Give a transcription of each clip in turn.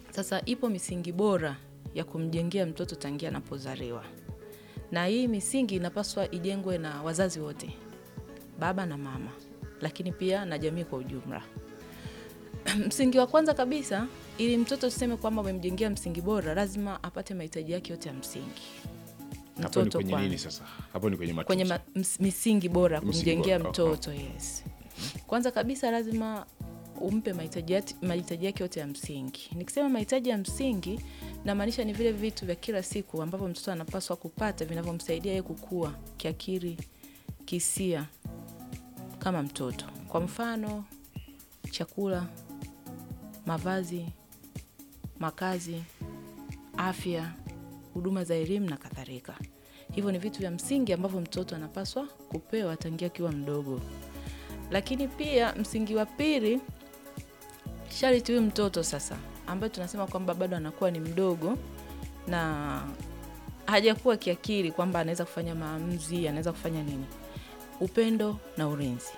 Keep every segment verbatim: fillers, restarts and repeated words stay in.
Sasa ipo misingi bora ya kumjengea mtoto tangia anapozaliwa. Na hii misingi inapaswa ijengwe na wazazi wote, baba na mama, lakini pia na jamii kwa ujumla. Msingi wa kwanza kabisa, ili mtoto tuseme kwamba umemjengea msingi bora, lazima apate mahitaji yake yote ya msingi. Hapo ni kwenye nini sasa? Hapo ni kwenye matunzo. Kwenye ma, misingi bora kumjengea mtoto, yes. Kwanza kabisa lazima umpe mahitaji yake yote ya msingi. Nikisema mahitaji ya msingi, namaanisha ni vile vitu vya kila siku ambavyo mtoto anapaswa kupata vinavyomsaidia yeye kukua kiakili, kihisia kama mtoto. Kwa mfano, chakula, mavazi, makazi, afya, huduma za elimu na kadhalika. Hivyo ni vitu vya msingi ambavyo mtoto anapaswa kupewa tangia akiwa mdogo. Lakini pia msingi wa pili, sharti huyu mtoto sasa ambaye tunasema kwamba bado anakuwa ni mdogo na hajakuwa kiakili kwamba anaweza kufanya maamuzi, anaweza kufanya nini, upendo na ulinzi.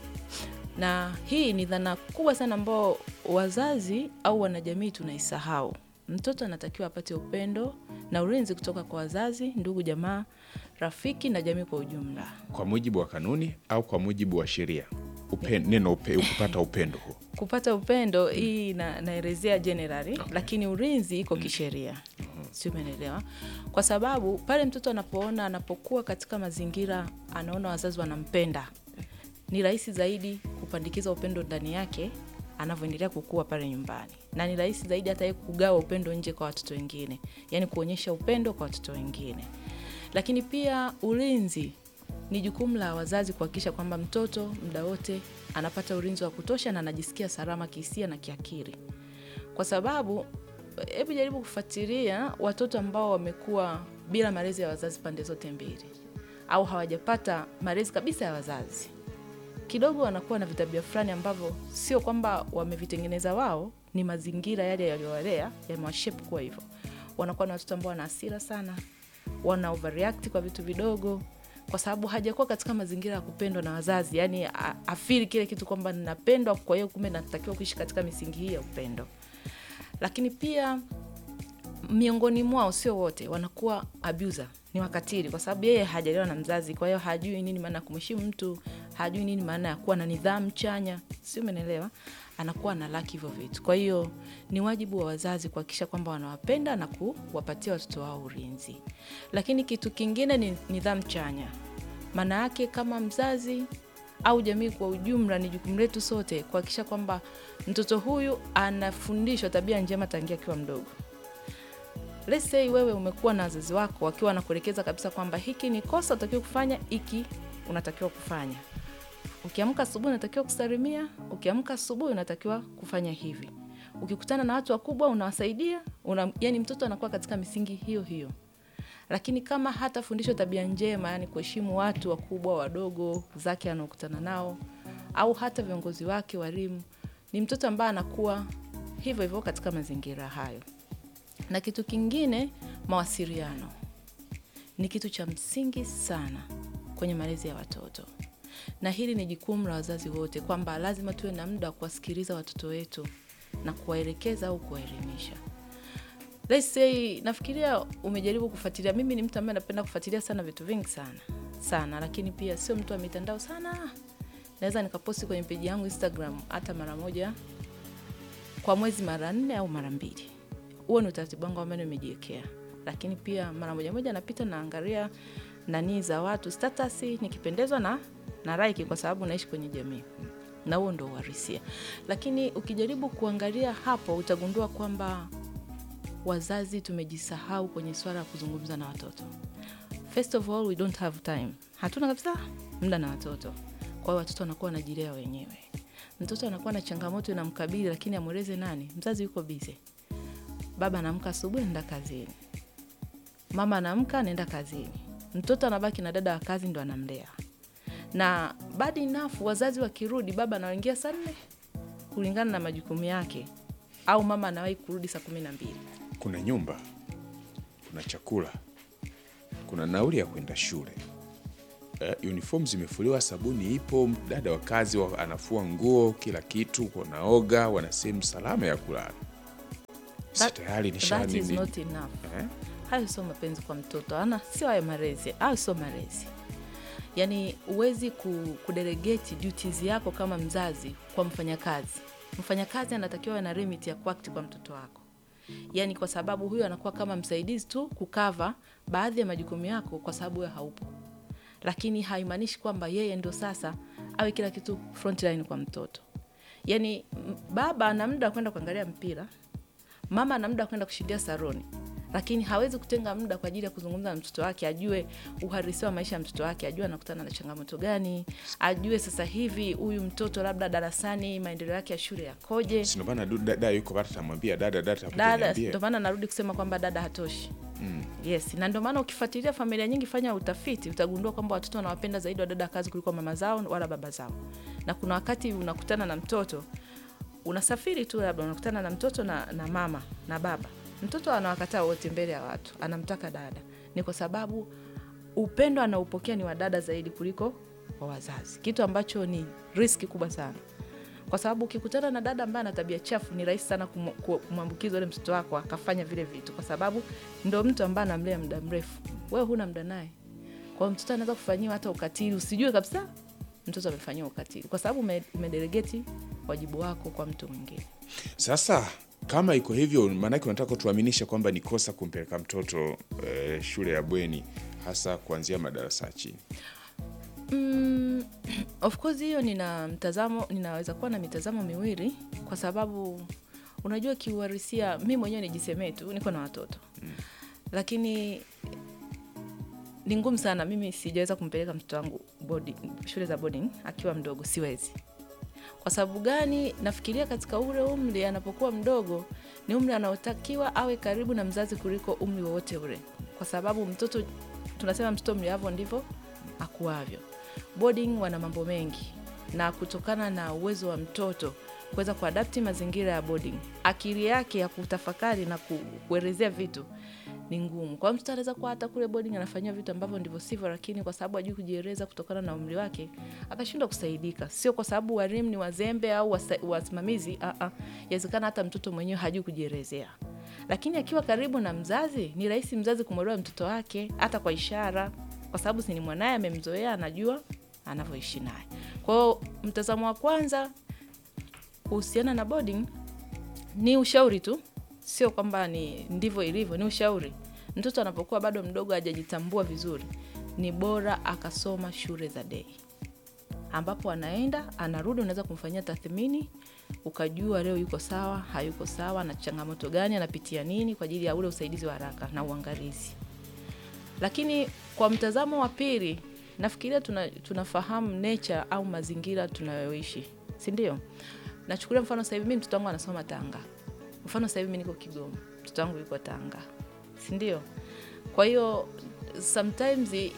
Na hii ni dhana kubwa sana ambao wazazi au wanajamii tunaisahau. Mtoto anatakiwa apate upendo na ulinzi kutoka kwa wazazi, ndugu, jamaa, rafiki na jamii kwa ujumla. Kwa mujibu wa kanuni au kwa mujibu wa sheria? Upendo, neno upe, kupata upendo huo. Kupata upendo hii na, naelezea generally, okay. Lakini ulinzi iko kisheria. Mm-hmm. Sio, umeelewa? Kwa sababu pale mtoto anapoona anapokuwa katika mazingira anaona wazazi wanampenda, ni rahisi zaidi kupandikiza upendo ndani yake anavyoendelea kukua pale nyumbani. Na ni rahisi zaidi hata yeye kugawa upendo nje kwa watoto wengine, yani kuonyesha upendo kwa watoto wengine. Lakini pia ulinzi ni jukumu la wazazi kuhakikisha kwamba mtoto muda wote anapata ulinzi wa kutosha na anajisikia salama kihisia na kiakili. Kwa sababu hebu jaribu kufuatilia watoto ambao wamekuwa bila malezi ya wazazi pande zote mbili au hawajapata malezi kabisa ya wazazi, kidogo wanakuwa na vitabia fulani ambavyo sio kwamba wamevitengeneza wao, ni mazingira yale yaliyowalea yamewashape kuwa hivyo. Wanakuwa na watoto ambao wana hasira sana, wana overreact kwa vitu vidogo, kwa sababu hajakuwa katika mazingira ya kupendwa na wazazi, yani afili kile kitu kwamba ninapendwa, kwa hiyo kumbe natakiwa kuishi katika misingi hii ya upendo. Lakini pia miongoni mwao, sio wote, wanakuwa abuser, ni wakatili, kwa sababu yeye hajaliwa na mzazi, kwa hiyo hajui nini maana kumheshimu mtu, hajui nini maana ya kuwa na nidhamu chanya, sio, umeelewa? Anakuwa na lack hivyo vitu. Kwa hiyo ni wajibu wa wazazi kuhakikisha kwamba wanawapenda na kuwapatia watoto wao ulinzi. Lakini kitu kingine ni nidhamu chanya. Maana yake kama mzazi au jamii kwa ujumla, ni jukumu letu sote kuhakikisha kwamba mtoto huyu anafundishwa tabia njema tangia akiwa mdogo. Let's say wewe umekuwa na wazazi wako wakiwa wanakuelekeza kabisa kwamba hiki ni kosa unatakiwa kufanya, hiki unatakiwa kufanya. Ukiamka asubuhi unatakiwa kusalimia, ukiamka asubuhi unatakiwa kufanya hivi. Ukikutana na watu wakubwa unawasaidia, una, yani mtoto anakuwa katika misingi hiyo hiyo. Lakini kama hata fundisho tabia njema, yani kuheshimu watu wakubwa, wadogo, zake anokutana nao, au hata viongozi wake, walimu, ni mtoto ambaye anakuwa hivyo hivyo katika mazingira hayo. Na kitu kingine, mawasiliano ni kitu cha msingi sana kwenye malezi ya watoto. Na hili ni jukumu la wazazi wote kwamba lazima tuwe na muda wa kuwasikiliza watoto wetu na kuwaelekeza au kuwaelimisha. Let's say, nafikiria umejaribu kufuatilia, mimi ni mtu ambaye napenda kufuatilia sana vitu vingi sana. Sana, lakini pia sio mtu wa mitandao sana. Naweza nikaposti kwenye page yangu Instagram hata mara moja kwa mwezi, mara nne au mara mbili. Huo ni utaratibu wangu ambao nimejiwekea. Lakini pia mara moja moja napita naangalia nani za watu, status, nikipendezwa na na like, kwa sababu naishi kwenye jamii. Na huo ndio uhalisia. Lakini ukijaribu kuangalia hapo utagundua kwamba wazazi tumejisahau kwenye swala la kuzungumza na watoto. First of all, we don't have time. Hatuna kabisa muda na watoto. Kwa hiyo watoto wanakuwa wanajilea wenyewe. Mtoto anakuwa na changamoto inamkabili, lakini amweleze nani? Mzazi yuko busy. Baba anaamka asubuhi anaenda kazini. Mama anaamka anaenda kazini. Mtoto anabaki na dada wa kazi ndo anamlea. Na bad enough wazazi wakirudi, baba anaingia saa nne kulingana na majukumu yake, au mama anawahi kurudi saa kumi na mbili. Kuna nyumba, kuna chakula, kuna nauli ya kwenda shule. Uh, uniform zimefuliwa, sabuni ipo, dada wa kazi anafua nguo, kila kitu, wanaoga, wana sehemu salama ya kulala. si tayari nisha that is nini. not enough. Eh? Hayo sio mapenzi kwa mtoto. Ana sio hayo malezi. Hayo sio malezi. Yaani uwezi kudelegate duties yako kama mzazi kwa mfanyakazi. Mfanyakazi anatakiwa na remit ya kuact kwa mtoto wako. Yaani kwa sababu huyo anakuwa kama msaidizi tu kukava baadhi ya majukumu yako kwa sababu wewe haupo. Lakini haimaanishi kwamba yeye ndio sasa awe kila kitu frontline kwa mtoto. Yaani baba ana muda kwenda kuangalia mpira, mama ana muda kwenda kushindia saroni, lakini hawezi kutenga muda kwa ajili ya kuzungumza na mtoto wake, ajue uhalisia wa maisha ya mtoto wake, ajue anakutana na changamoto gani, ajue sasa hivi huyu mtoto labda darasani maendeleo yake ya shule yakoje. Sio bana dada yuko bado tamwambia dada dada dada ndio maana narudi kusema kwamba dada hatoshi. Mm. Yes, na ndio maana ukifuatilia familia nyingi, fanya utafiti, utagundua kwamba watoto wanawapenda zaidi wadada kazi kuliko mama zao wala baba zao. Na kuna wakati unakutana na mtoto, unasafiri tu labda unakutana na mtoto na, na mama na baba. Mtoto anawakataa wote mbele ya watu, anamtaka dada. Ni kwa sababu upendo anaupokea ni wa dada zaidi kuliko wa wazazi. Kitu ambacho ni riski kubwa sana. Kwa sababu ukikutana na dada ambaye ana tabia chafu, ni rahisi sana kumwambukiza yule mtoto wako akafanya vile vitu, kwa sababu ndio mtu ambaye anamlea muda mrefu. Wewe huna muda naye. Kwa hiyo mtoto anaweza kufanyiwa hata ukatili usijue kabisa mtoto amefanyiwa ukatili, kwa sababu umedelegate wajibu wako kwa mtu mwingine. Sasa kama iko hivyo, maana yake unataka kutuaminisha kwamba ni kosa kumpeleka mtoto eh, shule ya bweni, hasa kuanzia madarasa chini. Mm, of course hiyo nina mtazamo, ninaweza kuwa na mitazamo miwili, kwa sababu unajua kiuhalisia mimi mwenyewe nijisemee tu niko na watoto. Mm. Lakini ni ngumu sana, mimi sijaweza kumpeleka mtoto wangu boarding, shule za boarding akiwa mdogo, siwezi. Kwa sababu gani? Nafikiria katika ule umri anapokuwa mdogo ni umri anaotakiwa awe karibu na mzazi kuliko umri wowote ule. Kwa sababu mtoto, tunasema mtoto mliavyo ndivyo akuavyo. Boarding wana mambo mengi, na kutokana na uwezo wa mtoto kuweza kuadapti mazingira ya boarding, akili yake ya kutafakari na kuelezea vitu ni ngumu. Kwa mtoto anaweza kuwa hata kule boarding anafanywa vitu ambavyo ndivyo sivyo, lakini kwa sababu hajui kujieleza kutokana na umri wake akashindwa kusaidika. Sio kwa sababu walimu ni wazembe au wasimamizi, a a. Inawezekana hata mtoto mwenyewe hajui kujielezea. Lakini akiwa karibu na mzazi, ni rahisi mzazi kumwelewa mtoto wake hata kwa ishara, kwa sababu si ni mwanae, amemzoea, anajua anavyoishi naye. Kwa hiyo mtazamo wa kwanza kuhusiana na boarding ni ushauri tu, sio kwamba ni ndivyo ilivyo, ni ushauri. Mtoto anapokuwa bado mdogo hajajitambua vizuri, ni bora akasoma shule za day, ambapo anaenda anarudi, unaweza kumfanyia tathmini, ukajua leo yuko sawa, hayuko sawa, na changamoto gani, anapitia nini, kwa ajili ya ule usaidizi wa haraka na uangalizi. Lakini kwa mtazamo wa pili, nafikiria tuna, tunafahamu nature au mazingira tunayoishi, si ndio? Nachukulia mfano sasa hivi mimi mtoto wangu anasoma Tanga. Mfano sasa hivi mimi niko Kigoma, mtoto wangu yuko Tanga, si ndio? Kwa hiyo sometimes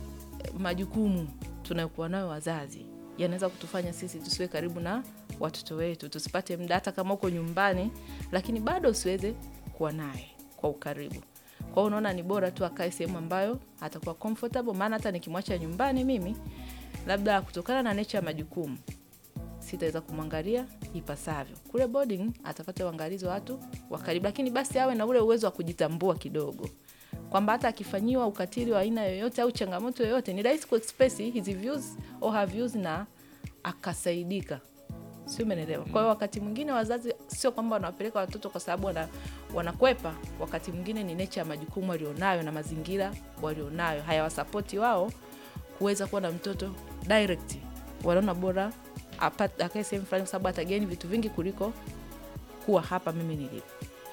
majukumu tunayokuwa nayo wazazi yanaweza kutufanya sisi tusiwe karibu na watoto wetu, tusipate muda hata kama uko nyumbani, lakini bado usiweze kuwa naye kwa ukaribu. Kwa hiyo unaona ni bora tu akae sehemu ambayo atakuwa comfortable, maana hata nikimwacha nyumbani mimi, labda kutokana na nature ya majukumu sitaweza kumwangalia ipasavyo. Kule boarding atapata uangalizi wa watu wa karibu, lakini basi awe na ule uwezo wa kujitambua kidogo, kwamba hata akifanyiwa ukatili wa aina yoyote au changamoto yoyote ni rahisi kuexpress his views or her views na akasaidika. Sio, umeelewa? Kwa hiyo wakati mwingine wazazi sio kwamba wanawapeleka watoto kwa sababu wana wanakwepa, wakati mwingine ni nature ya majukumu walionayo na mazingira walionayo hayawasapoti wao kuweza kuwa na mtoto direct. Wanaona bora apate akae sehemu fulani kwa sababu atageni vitu vingi kuliko kuwa hapa mimi nilipo.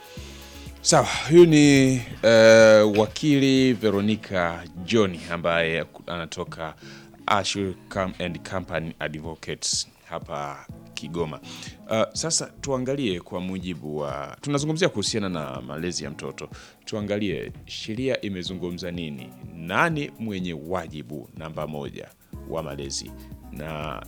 Sawa, huyu ni uh, wakili Veronica John ambaye anatoka Ashur and Company Advocates hapa Kigoma. Uh, sasa tuangalie kwa mujibu wa, tunazungumzia kuhusiana na malezi ya mtoto. Tuangalie sheria imezungumza nini? Nani mwenye wajibu namba moja wa malezi, na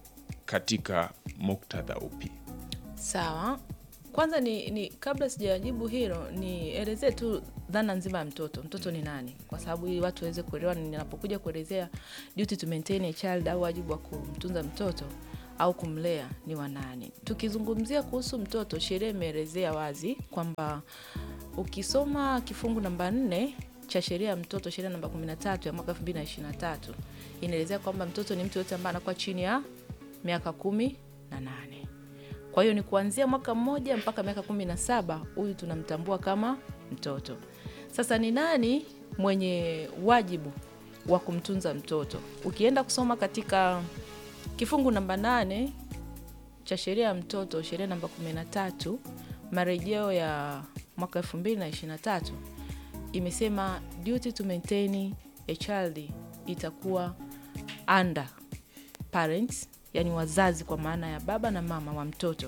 katika muktadha upi? Sawa. Kwanza ni, ni kabla sijajibu hilo nielezee tu dhana nzima ya mtoto. Mtoto ni nani? Kwa sababu ili watu waweze kuelewa, ninapokuja kuelezea duty to maintain a child au wajibu wa kumtunza mtoto, au kumlea ni wa nani. Tukizungumzia kuhusu mtoto, sheria imeelezea wazi kwamba ukisoma kifungu namba nne cha sheria ya mtoto, sheria namba kumi na tatu ya mwaka elfu mbili na ishirini na tatu, inaelezea kwamba mtoto ni mtu yote ambaye anakuwa chini ya miaka kumi na nane. Kwa hiyo ni kuanzia mwaka mmoja mpaka miaka kumi na saba, huyu tunamtambua kama mtoto. Sasa ni nani mwenye wajibu wa kumtunza mtoto? Ukienda kusoma katika kifungu namba nane cha sheria ya mtoto, sheria namba kumi na tatu, marejeo ya mwaka elfu mbili na ishirini na tatu, imesema duty to maintain a child itakuwa under parents, yani wazazi kwa maana ya baba na mama wa mtoto.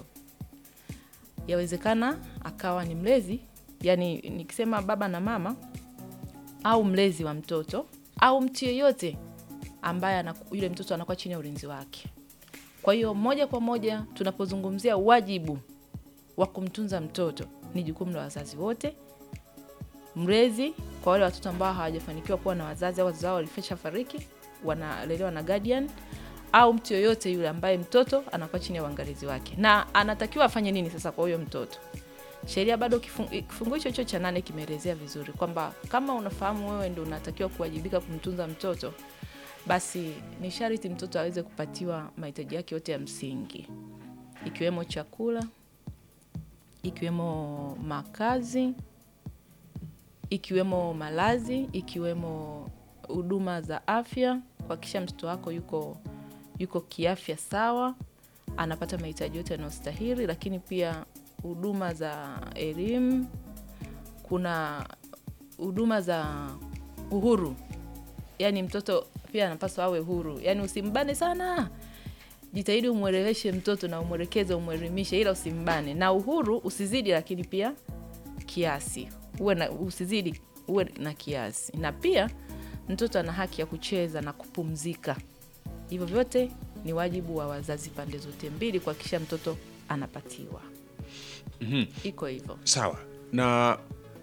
Yawezekana akawa ni mlezi, yani nikisema baba na mama, au mlezi wa mtoto, au mtu yeyote ambaye yule mtoto anakuwa chini ya ulinzi wake. Kwa hiyo moja kwa moja tunapozungumzia wajibu wa kumtunza mtoto, ni jukumu la wazazi wote. Mlezi kwa wale watoto ambao hawajafanikiwa kuwa na wazazi au wazazi wao walishafariki, wanalelewa na guardian, au mtu yoyote yule ambaye mtoto anakuwa chini ya uangalizi wake. Na anatakiwa afanye nini sasa kwa huyo mtoto? Sheria bado kifungu hicho hicho cha nane kimeelezea vizuri kwamba kama unafahamu wewe ndio unatakiwa kuwajibika kumtunza mtoto, basi ni sharti mtoto aweze kupatiwa mahitaji yake yote ya msingi, ikiwemo chakula, ikiwemo makazi, ikiwemo malazi, ikiwemo huduma za afya, kuhakikisha mtoto wako yuko yuko kiafya sawa, anapata mahitaji yote yanayostahili, lakini pia huduma za elimu, kuna huduma za uhuru. Yaani mtoto pia anapaswa awe huru. Yaani usimbane sana. Jitahidi umweleweshe mtoto na umwelekeze, umwelimishe, ila usimbane. Na uhuru usizidi, lakini pia kiasi. Uwe na usizidi, uwe na kiasi. Na pia mtoto ana haki ya kucheza na kupumzika. Hivyo vyote ni wajibu wa wazazi pande zote mbili kuhakikisha mtoto anapatiwa. Mhm. Iko hivyo. Sawa. Na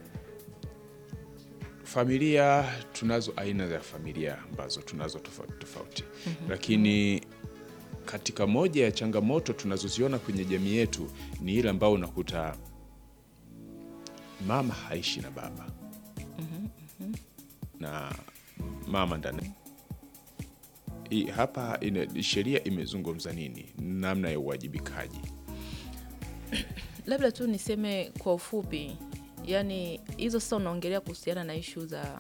familia, tunazo aina za familia ambazo tunazo tofauti tofauti. Mm-hmm. Lakini katika moja ya changamoto tunazoziona kwenye jamii yetu ni ile ambayo unakuta mama haishi na baba. Mm-hmm. Mm-hmm. Na mama ndani. I, hapa ina, sheria imezungumza nini? Namna ya uwajibikaji. Labda tu niseme kwa ufupi, yani hizo sasa unaongelea kuhusiana na issue za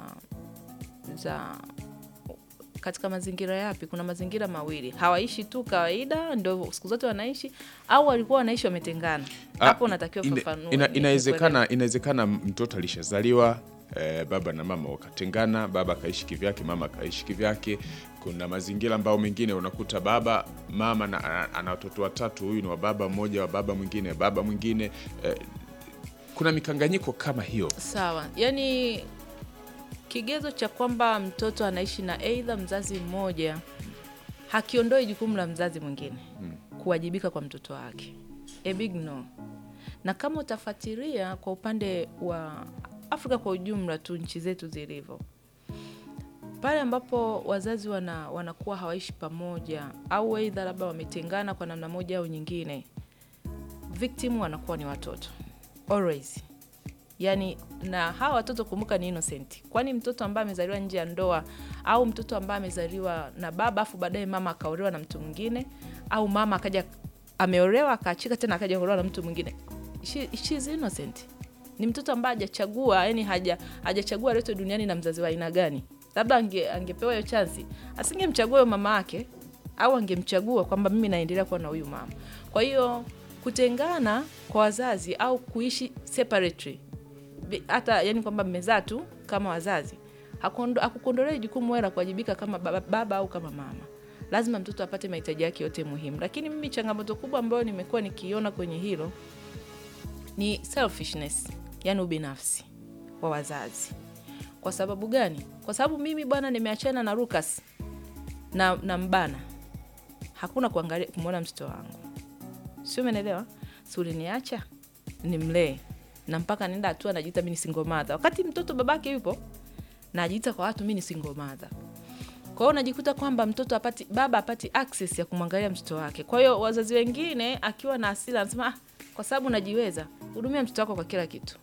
za katika mazingira yapi? Kuna mazingira mawili. Hawaishi tu kawaida ndio siku zote wanaishi, au walikuwa wanaishi wametengana. Hapo unatakiwa kufafanua. Ina, inawezekana inawezekana mtoto alishazaliwa, eh, baba na mama wakatengana, baba kaishi kivyake, mama kaishi kivyake. Kuna mazingira ambao mengine unakuta baba, mama na ana watoto watatu, huyu ni wa baba mmoja, wa baba mwingine, baba mwingine. Eh, kuna mikanganyiko kama hiyo. Sawa. Yaani kigezo cha kwamba mtoto anaishi na aidha mzazi mmoja hakiondoi jukumu la mzazi mwingine hmm. kuwajibika kwa mtoto wake. A big no. Na kama utafuatilia kwa upande wa Afrika kwa ujumla tu, nchi zetu zilivyo, pale ambapo wazazi wana wanakuwa hawaishi pamoja au aidha labda wametengana kwa namna moja au nyingine, victim wanakuwa ni watoto always. Yani, na hawa watoto kumbuka ni innocent. Kwani mtoto ambaye amezaliwa nje ya ndoa, au mtoto ambaye amezaliwa na baba afu baadaye mama akaolewa na mtu mwingine, au mama akaja ameolewa akaachika tena akaja kuolewa na mtu mwingine, she, she is innocent. Ni mtoto ambaye hajachagua, yani haja hajachagua aletwe duniani na mzazi wa aina gani. Labda ange, angepewa hiyo chance, asingemchagua huyo mama yake, au angemchagua kwamba mimi naendelea kuwa na huyu mama. Kwa hiyo kutengana kwa wazazi au kuishi separately, hata yani kwamba mmezaa tu kama wazazi, hakukondolea jukumu wewe la kuwajibika kama baba, baba au kama mama. Lazima mtoto apate mahitaji yake yote muhimu. Lakini mimi changamoto kubwa ambayo nimekuwa nikiona kwenye hilo ni selfishness, yani ubinafsi wa wazazi. Kwa sababu gani? Kwa sababu mimi bwana nimeachana na Lucas na na mbana, hakuna kuangalia kumuona mtoto wangu. Sio, umeelewa? Suri niacha nimlee, na mpaka nenda hatua najiita mimi ni single mother, wakati mtoto babake yupo najiita kwa watu mimi ni single mother. Kwa hiyo unajikuta kwamba mtoto apati, baba apati access ya kumwangalia mtoto wake. Kwa hiyo wazazi wengine akiwa na hasira anasema ah, kwa sababu unajiweza, hudumia mtoto wako kwa kila kitu.